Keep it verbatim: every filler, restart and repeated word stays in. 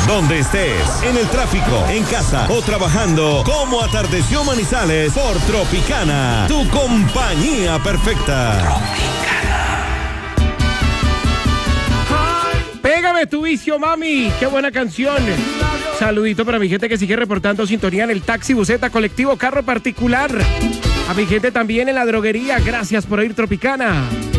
Donde estés, en el tráfico, en casa o trabajando, como atardeció Manizales por Tropicana, tu compañía perfecta. Tropicana. Pégame tu vicio, mami. Qué buena canción. Saludito para mi gente que sigue reportando sintonía en el taxi, buseta, colectivo, carro particular. A mi gente también en la droguería. Gracias por oír Tropicana.